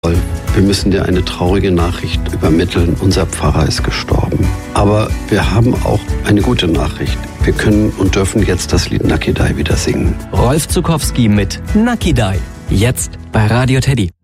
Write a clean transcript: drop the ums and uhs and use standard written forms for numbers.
Wir müssen dir eine traurige Nachricht übermitteln. Unser Pfarrer ist gestorben. Aber wir haben auch eine gute Nachricht. Wir können und dürfen jetzt das Lied Nakidai wieder singen. Rolf Zuckowski mit Nakidai. Jetzt bei Radio Teddy.